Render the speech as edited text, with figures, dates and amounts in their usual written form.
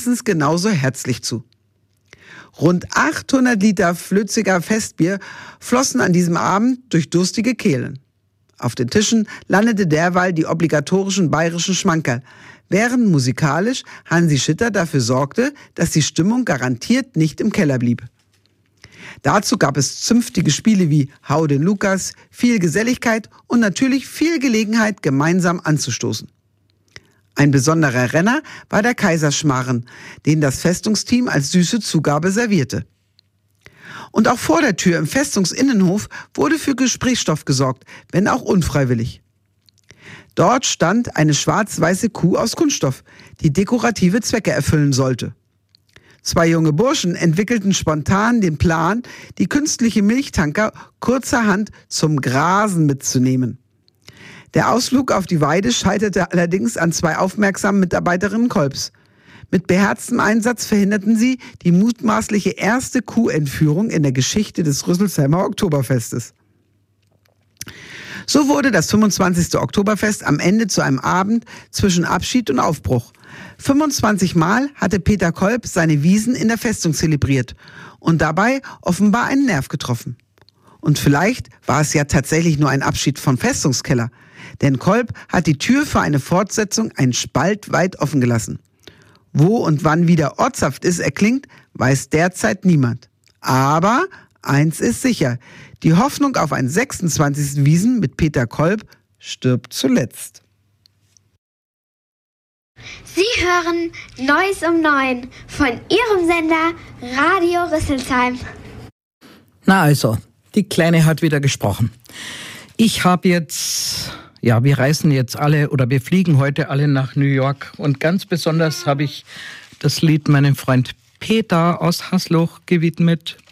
mindestens genauso herzlich zu. Rund 800 Liter flüssiger Festbier flossen an diesem Abend durch durstige Kehlen. Auf den Tischen landete derweil die obligatorischen bayerischen Schmankerl, während musikalisch Hansi Schitter dafür sorgte, dass die Stimmung garantiert nicht im Keller blieb. Dazu gab es zünftige Spiele wie Hau den Lukas, viel Geselligkeit und natürlich viel Gelegenheit, gemeinsam anzustoßen. Ein besonderer Renner war der Kaiserschmarren, den das Festungsteam als süße Zugabe servierte. Und auch vor der Tür im Festungsinnenhof wurde für Gesprächsstoff gesorgt, wenn auch unfreiwillig. Dort stand eine schwarz-weiße Kuh aus Kunststoff, die dekorative Zwecke erfüllen sollte. 2 junge Burschen entwickelten spontan den Plan, die künstliche Milchtanker kurzerhand zum Grasen mitzunehmen. Der Ausflug auf die Weide scheiterte allerdings an 2 aufmerksamen Mitarbeiterinnen Kolbs. Mit beherztem Einsatz verhinderten sie die mutmaßliche erste Kuhentführung in der Geschichte des Rüsselsheimer Oktoberfestes. So wurde das 25. Oktoberfest am Ende zu einem Abend zwischen Abschied und Aufbruch. 25 Mal hatte Peter Kolb seine Wiesn in der Festung zelebriert und dabei offenbar einen Nerv getroffen. Und vielleicht war es ja tatsächlich nur ein Abschied vom Festungskeller, denn Kolb hat die Tür für eine Fortsetzung einen Spalt weit offen gelassen. Wo und wann wieder Ortssaft ist erklingt, weiß derzeit niemand. Aber eins ist sicher, die Hoffnung auf ein 26. Wiesn mit Peter Kolb stirbt zuletzt. Sie hören Neues um 9 von Ihrem Sender Radio Rüsselsheim. Na also, die Kleine hat wieder gesprochen. Ich habe jetzt, wir reisen jetzt alle oder wir fliegen heute alle nach New York. Und ganz besonders habe ich das Lied meinem Freund Peter aus Hasloch gewidmet.